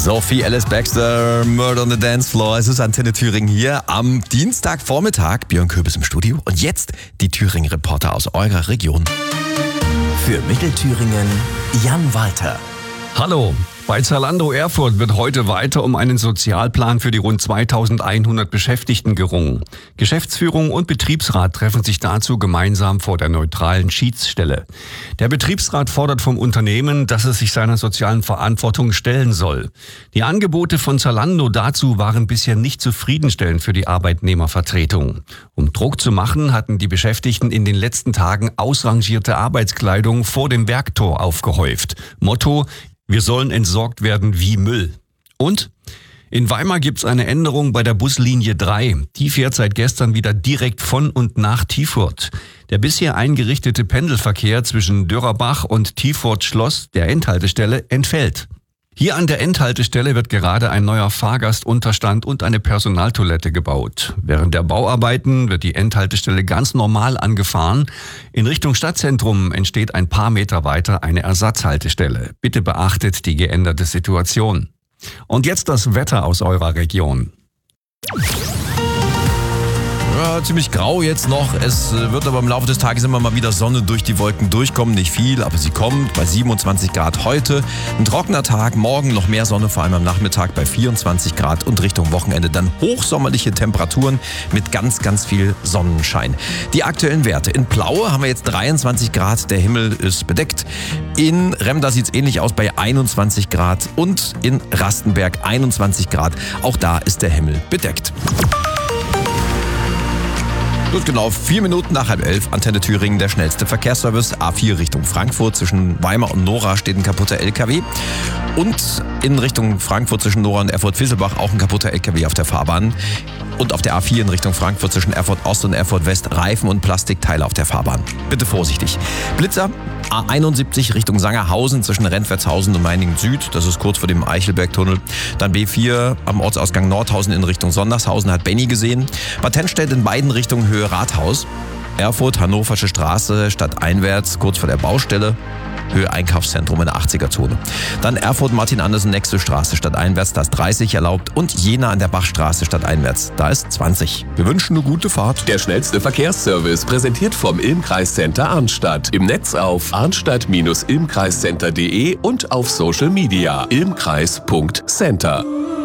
Sophie Alice Baxter, Murder on the Dance Floor. Es ist Antenne Thüringen hier am Dienstagvormittag. Björn Köbis im Studio. Und jetzt die Thüringen-Reporter aus eurer Region. Für Mittelthüringen Jan Walter. Hallo. Bei Zalando Erfurt wird heute weiter um einen Sozialplan für die rund 2100 Beschäftigten gerungen. Geschäftsführung und Betriebsrat treffen sich dazu gemeinsam vor der neutralen Schiedsstelle. Der Betriebsrat fordert vom Unternehmen, dass es sich seiner sozialen Verantwortung stellen soll. Die Angebote von Zalando dazu waren bisher nicht zufriedenstellend für die Arbeitnehmervertretung. Um Druck zu machen, hatten die Beschäftigten in den letzten Tagen ausrangierte Arbeitskleidung vor dem Werktor aufgehäuft. Motto: Wir sollen entsorgt werden wie Müll. Und in Weimar gibt's eine Änderung bei der Buslinie 3. Die fährt seit gestern wieder direkt von und nach Tiefurt. Der bisher eingerichtete Pendelverkehr zwischen Dörrerbach und Tiefurt-Schloss, der Endhaltestelle, entfällt. Hier an der Endhaltestelle wird gerade ein neuer Fahrgastunterstand und eine Personaltoilette gebaut. Während der Bauarbeiten wird die Endhaltestelle ganz normal angefahren. In Richtung Stadtzentrum entsteht ein paar Meter weiter eine Ersatzhaltestelle. Bitte beachtet die geänderte Situation. Und jetzt das Wetter aus eurer Region. Ja, ziemlich grau jetzt noch. Es wird aber im Laufe des Tages immer mal wieder Sonne durch die Wolken durchkommen. Nicht viel, aber sie kommt bei 27 Grad heute. Ein trockener Tag, morgen noch mehr Sonne, vor allem am Nachmittag bei 24 Grad und Richtung Wochenende dann hochsommerliche Temperaturen mit ganz, ganz viel Sonnenschein. Die aktuellen Werte. In Plaue haben wir jetzt 23 Grad, der Himmel ist bedeckt. In Remda sieht es ähnlich aus bei 21 Grad und in Rastenberg 21 Grad. Auch da ist der Himmel bedeckt. Gut, genau 4 Minuten nach 10:30, Antenne Thüringen, der schnellste Verkehrsservice. A4 Richtung Frankfurt, zwischen Weimar und Nora steht ein kaputter LKW. Und in Richtung Frankfurt zwischen Nora und Erfurt-Visselbach auch ein kaputter LKW auf der Fahrbahn. Und auf der A4 in Richtung Frankfurt zwischen Erfurt Ost und Erfurt West Reifen und Plastikteile auf der Fahrbahn. Bitte vorsichtig. Blitzer, A71 Richtung Sangerhausen zwischen Rentwertshausen und Meiningen Süd. Das ist kurz vor dem Eichelbergtunnel. Dann B4 am Ortsausgang Nordhausen in Richtung Sondershausen hat Benny gesehen. Bad Tennstedt in beiden Richtungen Höhe Rathaus. Erfurt, Hannoversche Straße, stadteinwärts, kurz vor der Baustelle. Höhe Einkaufszentrum in der 80er-Zone. Dann Erfurt, Martin Andersen, nächste Straße, stadteinwärts, da ist 30 erlaubt. Und Jena an der Bachstraße, stadteinwärts, da ist 20. Wir wünschen eine gute Fahrt. Der schnellste Verkehrsservice, präsentiert vom Ilm-Kreiscenter Arnstadt. Im Netz auf arnstadt-ilmkreiscenter.de und auf Social Media ilmkreis.center.